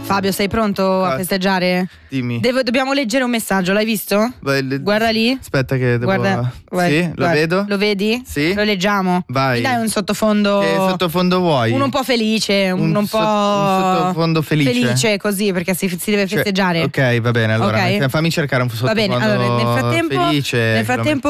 Fabio, sei pronto a festeggiare? Dimmi. Dobbiamo leggere un messaggio, l'hai visto? Guarda lì. Aspetta che devo... Guarda, sì, lo guarda. vedo? Lo vedi? Sì. Lo leggiamo. Vai. Mi dai un sottofondo. Che sottofondo vuoi? Uno un po' felice, un po'... un sottofondo felice. Felice così, perché si deve festeggiare. Ok, va bene, allora Ok. fammi cercare un sottofondo Va bene, allora nel frattempo felice. Nel frattempo